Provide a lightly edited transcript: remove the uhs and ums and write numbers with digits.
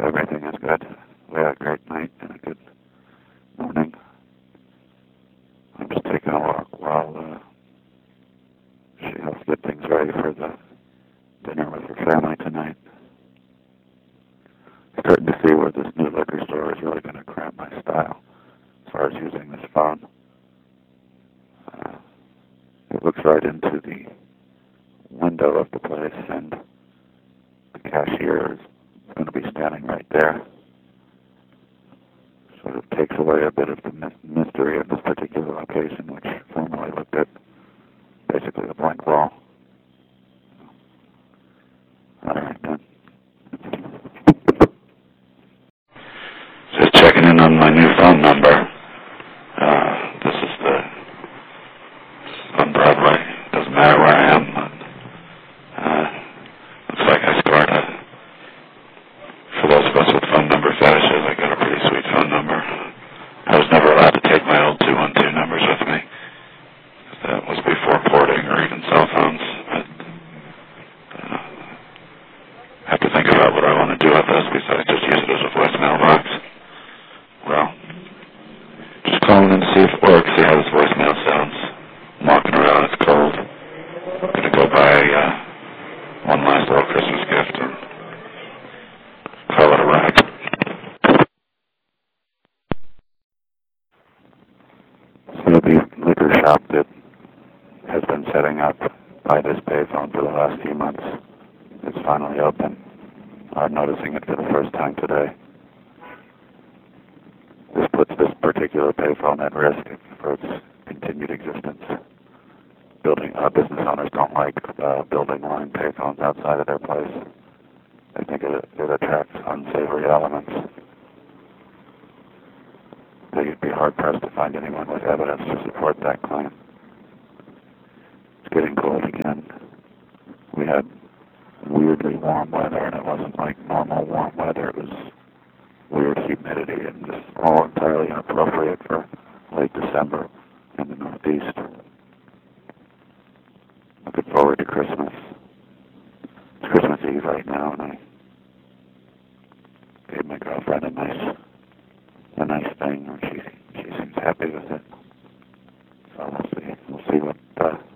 everything is good. We had a great night and a good morning. I'm just taking a walk while she helps get things ready for the dinner with her family tonight. Starting to see where this new liquor store is really going to cramp my style as far as using this phone. It looks right into the window of the place, and the cashier is going to be standing right there. Sort of takes away a bit of the mystery of this particular location, which formerly looked at basically a blank wall. All right, then. Just checking in on my new phone number. This is on Broadway. Doesn't matter where I am. Looks like I scored for those of us with phone number fetishes, I got a pretty sweet phone number. I was never allowed to take my old 212 numbers with me. That was before porting or even cell phones. But, I have to think about what I want to do with this besides just use it as a voicemail box. Well, just calling in to see if it works, see how this voicemail sounds. I'm walking around, it's cold. I'm going to go buy one last little Christmas gift and call it a wrap. So the liquor shop that has been setting up by this payphone for the last few months is finally open. I'm noticing it for the first time today. This puts this particular payphone at risk for its continued existence. Business owners don't like building line payphones outside of their place. They think it attracts unsavory elements. They'd be hard-pressed to find anyone with evidence to support that claim. It's getting cold again. We had weirdly warm weather, and it wasn't like normal warm weather. It was weird humidity and just all entirely inappropriate for late December in the Northeast. Looking forward to Christmas. It's Christmas Eve right now, and I gave my girlfriend a nice thing, and she seems happy with it. So we'll see what